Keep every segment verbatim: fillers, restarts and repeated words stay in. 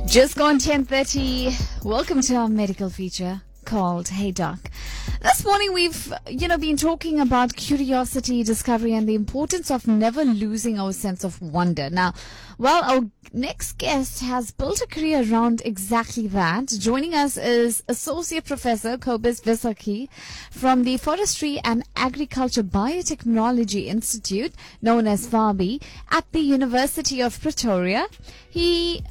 Just gone ten thirty. Welcome to our medical feature called Hey Doc. This morning we've, you know, been talking about curiosity, discovery, and the importance of never losing our sense of wonder. Now, well, our next guest has built a career around exactly that. Joining us is Associate Professor Cobus Visagie from the Forestry and Agriculture Biotechnology Institute, known as FABI, at the University of Pretoria. He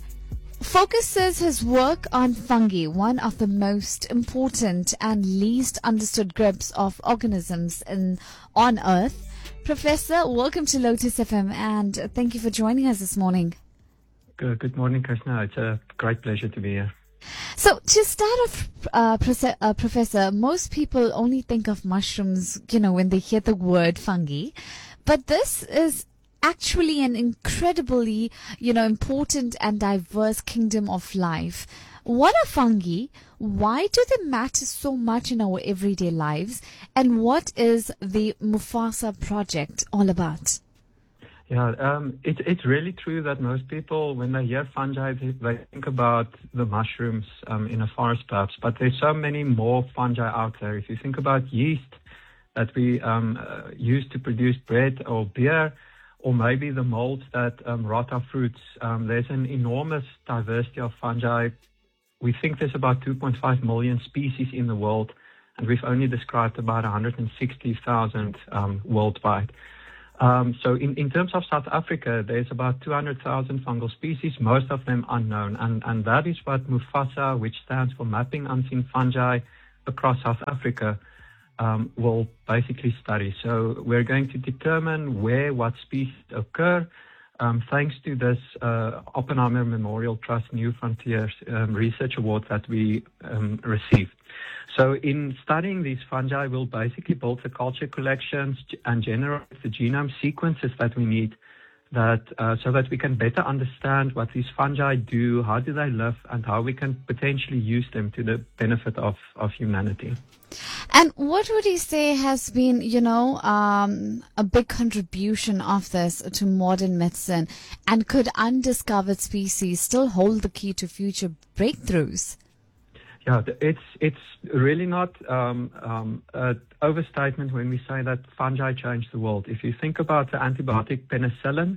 focuses his work on fungi, one of the most important and least understood groups of organisms in, on Earth. Professor, welcome to Lotus F M, and thank you for joining us this morning. Good, good morning, Krishna. It's a great pleasure to be here. So, to start off, uh, Proce- uh, Professor, most people only think of mushrooms, you know, when they hear the word fungi, but this is actually an incredibly, you know, important and diverse kingdom of life. What are fungi? Why do they matter so much in our everyday lives? And what is the Mufasa project all about? Yeah, um, it, it's really true that most people, when they hear fungi, they, they think about the mushrooms um, in a forest perhaps, but there's so many more fungi out there. If you think about yeast that we um, uh, use to produce bread or beer, or maybe the molds that um, rot our fruits. Um, there's an enormous diversity of fungi. We think there's about two point five million species in the world, and we've only described about one hundred sixty thousand um, worldwide. Um, so in, in terms of South Africa, there's about two hundred thousand fungal species, most of them unknown, and, and that is what Mufasa, which stands for Mapping Unseen Fungi across South Africa, Um, will basically study. So we're going to determine where what species occur um, thanks to this uh, Oppenheimer Memorial Trust New Frontiers um, Research Award that we um, received. So in studying these fungi, we'll basically build the culture collections and generate the genome sequences that we need that uh, so that we can better understand what these fungi do, how do they live, and how we can potentially use them to the benefit of, of humanity. And what would you say has been, you know, um, a big contribution of this to modern medicine? And could undiscovered species still hold the key to future breakthroughs? Yeah, it's it's really not um, um, an overstatement when we say that fungi changed the world. If you think about the antibiotic penicillin,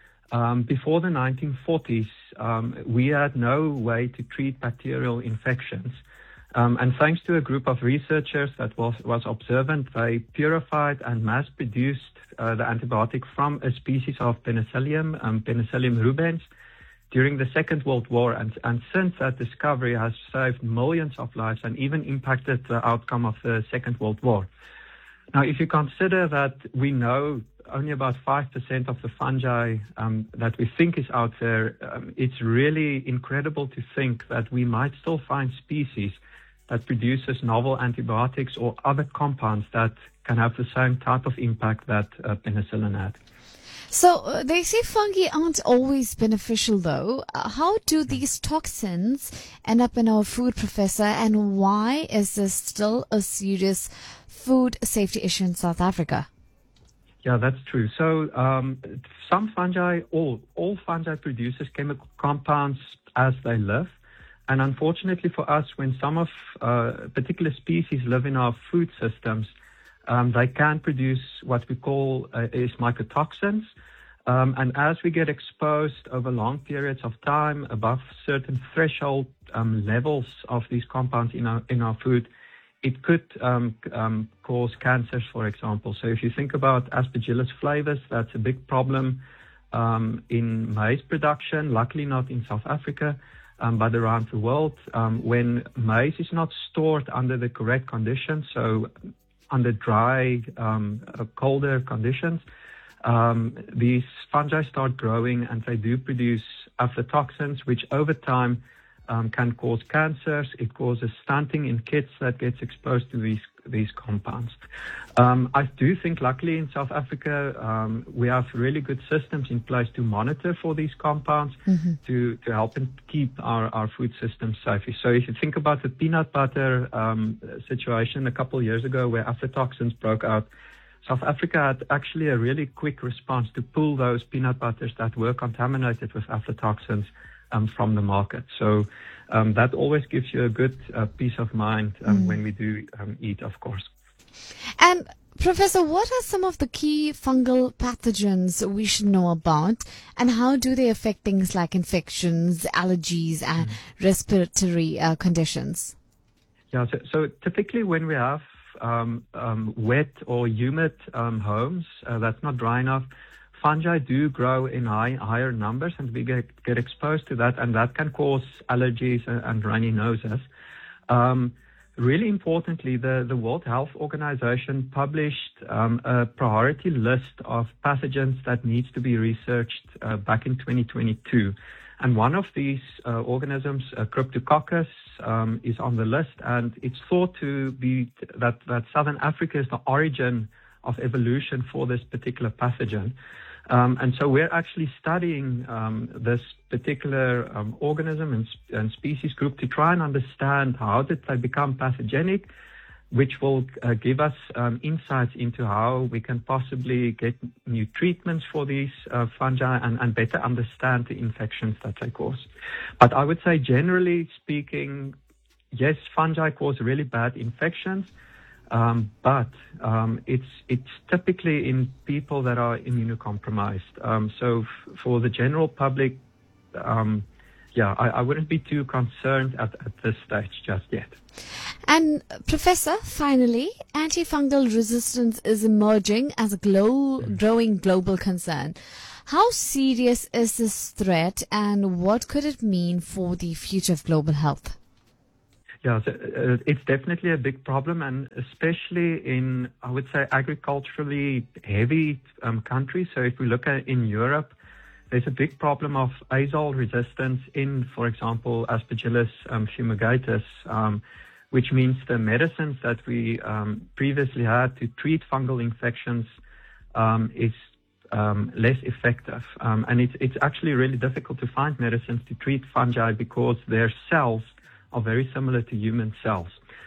um, before the nineteen forties, um, we had no way to treat bacterial infections. Um, and thanks to a group of researchers that was, was observant, they purified and mass-produced uh, the antibiotic from a species of Penicillium, um, Penicillium rubens, during the Second World War, and, and since that discovery has saved millions of lives and even impacted the outcome of the Second World War. Now, if you consider that we know only about five percent of the fungi um, that we think is out there, um, it's really incredible to think that we might still find species that produces novel antibiotics or other compounds that can have the same type of impact that uh, penicillin had. So uh, they say fungi aren't always beneficial, though. Uh, how do these toxins end up in our food, Professor, and why is this still a serious food safety issue in South Africa? Yeah, that's true. So um, some fungi, all, all fungi produces chemical compounds as they live. And unfortunately for us, when some of uh, particular species live in our food systems, um, they can produce what we call uh, is mycotoxins. Um, and as we get exposed over long periods of time above certain threshold um, levels of these compounds in our in our food, it could um, um, cause cancers, for example. So if you think about Aspergillus flavus, that's a big problem um, in maize production, luckily not in South Africa. Um, but around the world, um, when maize is not stored under the correct conditions, so under dry, um, uh, colder conditions, um, these fungi start growing and they do produce aflatoxins, which over time um, can cause cancers. It causes stunting in kids that gets exposed to these these compounds. Um, I do think, luckily, in South Africa, um, we have really good systems in place to monitor for these compounds mm-hmm. to, to help and keep our, our food systems safe. So if you think about the peanut butter um, situation a couple of years ago where aflatoxins broke out, South Africa had actually a really quick response to pull those peanut butters that were contaminated with aflatoxins um, from the market. So um, that always gives you a good uh, peace of mind um, mm. when we do um, eat, of course. And Professor, what are some of the key fungal pathogens we should know about, and how do they affect things like infections, allergies, and mm. respiratory uh, conditions? Yeah, so, so typically when we have um, um, wet or humid um, homes uh, that's not dry enough, fungi do grow in high, higher numbers, and we get, get exposed to that, and that can cause allergies and, and runny noses. Um, Really importantly, the, the World Health Organization published um, a priority list of pathogens that needs to be researched uh, back in twenty twenty-two. And one of these uh, organisms, uh, Cryptococcus, um, is on the list, and it's thought to be that, that Southern Africa is the origin of evolution for this particular pathogen. Um, and so we're actually studying um, this particular um, organism and, and species group to try and understand how did they become pathogenic, which will uh, give us um, insights into how we can possibly get new treatments for these uh, fungi and, and better understand the infections that they cause. But I would say, generally speaking, yes, fungi cause really bad infections. Um, but um, it's it's typically in people that are immunocompromised. Um, so f- for the general public, um, yeah, I, I wouldn't be too concerned at, at this stage just yet. And Professor, finally, antifungal resistance is emerging as a glo- growing global concern. How serious is this threat, and what could it mean for the future of global health? Yeah, so, uh, it's definitely a big problem, and especially in, I would say, agriculturally heavy um, countries. So if we look at in Europe, there's a big problem of azole resistance in, for example, Aspergillus um, fumigatus, um, which means the medicines that we um, previously had to treat fungal infections um, is um, less effective. Um, and it's, it's actually really difficult to find medicines to treat fungi because their cells are very similar to human cells.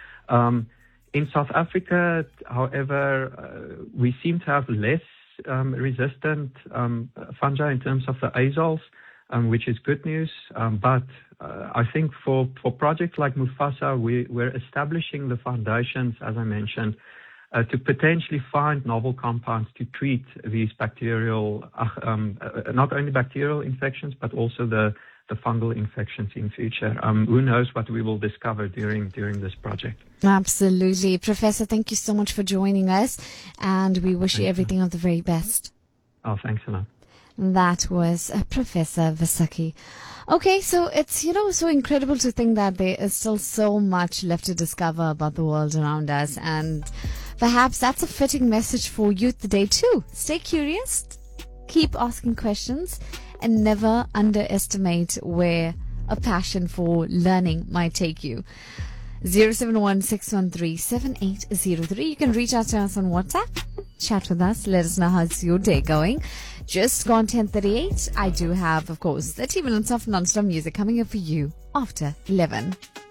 Um, in South Africa, however, uh, we seem to have less um, resistant um, fungi in terms of the azoles, um, which is good news. Um, but uh, I think for, for projects like Mufasa, we, we're establishing the foundations, as I mentioned, uh, to potentially find novel compounds to treat these bacterial, uh, um, uh, not only bacterial infections, but also the the fungal infections in future. Um, who knows what we will discover during during this project. Absolutely. Professor, thank you so much for joining us, and we wish thanks you everything of the very best. Oh, thanks a lot. That was uh, Professor Vasaki. Okay, so it's, you know, so incredible to think that there is still so much left to discover about the world around us, and perhaps that's a fitting message for Youth Today too. Stay curious, keep asking questions, and never underestimate where a passion for learning might take you. zero seven one six one three seven eight zero three. You can reach out to us on WhatsApp. Chat with us. Let us know how's your day going. Just gone ten thirty-eight. I do have, of course, thirty minutes of non-stop music coming up for you after eleven.